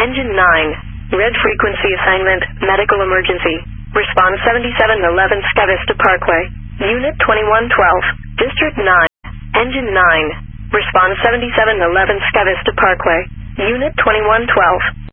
Engine 9. Red frequency assignment, medical emergency. Response 7711 Stavista Parkway. Unit 2112. District 9. Engine 9. Response 7711 Stavista Parkway. Unit 2112.